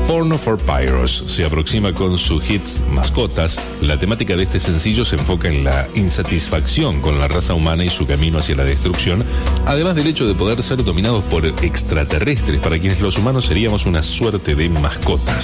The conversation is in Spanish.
Porno for Pyros se aproxima con su hits Mascotas. La temática de este sencillo se enfoca en la insatisfacción con la raza humana y su camino hacia la destrucción, además del hecho de poder ser dominados por extraterrestres, para quienes los humanos seríamos una suerte de mascotas.